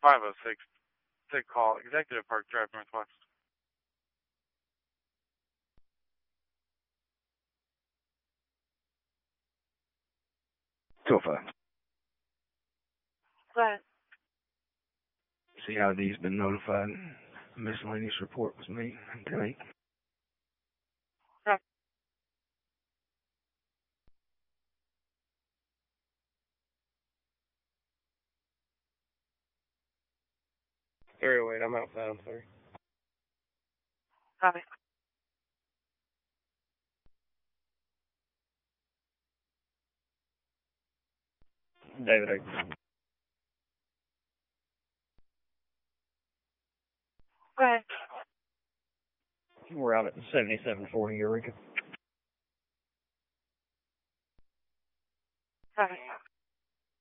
506 to call Executive Park Drive Northwest. Sofa. What? CID's been notified. A miscellaneous report was made tonight. Okay. Wait, I'm outside, I'm sorry. Copy. David, Go ahead. we're out at 7740 Eureka.